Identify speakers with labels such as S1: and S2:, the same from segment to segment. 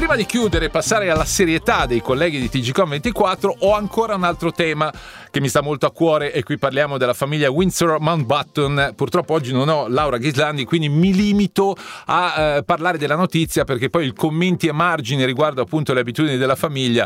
S1: Prima di chiudere e passare alla serietà dei colleghi di TGcom24, ho ancora un altro tema che mi sta molto a cuore, e qui parliamo della famiglia Windsor Mountbatten. Purtroppo oggi non ho Laura Ghislandi, quindi mi limito a parlare della notizia, perché poi i commenti a margine riguardo appunto le abitudini della famiglia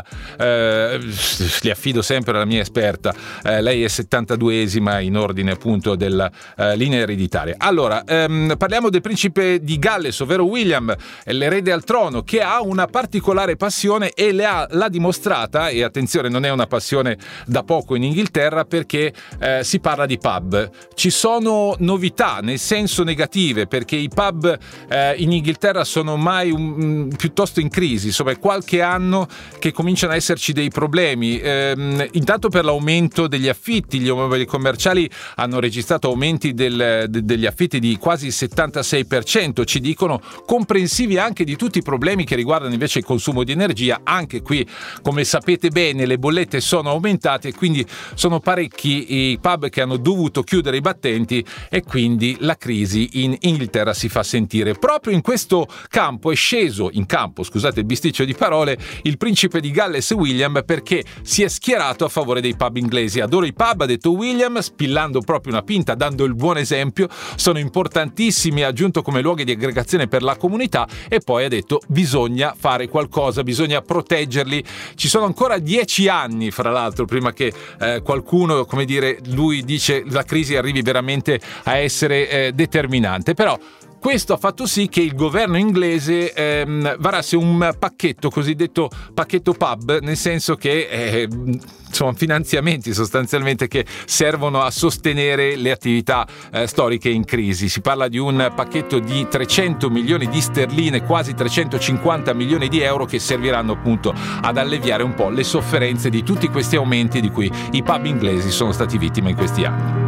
S1: li affido sempre alla mia esperta. Lei è 72esima in ordine appunto della linea ereditaria. Allora, parliamo del principe di Galles, ovvero William, l'erede al trono, che ha una particolare passione e l'ha dimostrata, e attenzione, non è una passione da poco in Inghilterra, perché si parla di pub. Ci sono novità nel senso negative, perché i pub in Inghilterra sono ormai piuttosto in crisi, insomma è qualche anno che cominciano a esserci dei problemi, intanto per l'aumento degli affitti. Gli immobili commerciali hanno registrato aumenti degli affitti di quasi il 76%, ci dicono, comprensivi anche di tutti i problemi che riguardano invece il consumo di energia. Anche qui, come sapete bene, le bollette sono aumentate, e quindi sono parecchi i pub che hanno dovuto chiudere i battenti, e quindi la crisi in Inghilterra si fa sentire. Proprio in questo campo è sceso in campo, scusate il bisticcio di parole, il principe di Galles William, perché si è schierato a favore dei pub inglesi. Adoro i pub, ha detto William, spillando proprio una pinta, dando il buon esempio. Sono importantissimi, ha aggiunto, come luoghi di aggregazione per la comunità, e poi ha detto bisogna fare qualcosa, bisogna proteggerli. Ci sono ancora 10 anni, fra l'altro, prima che qualcuno, come dire, lui dice, la crisi arrivi veramente a essere determinante. Però questo ha fatto sì che il governo inglese varasse un pacchetto, cosiddetto pacchetto pub, nel senso che sono finanziamenti sostanzialmente che servono a sostenere le attività storiche in crisi. Si parla di un pacchetto di 300 milioni di sterline, quasi 350 milioni di euro, che serviranno appunto ad alleviare un po' le sofferenze di tutti questi aumenti di cui i pub inglesi sono stati vittime in questi anni.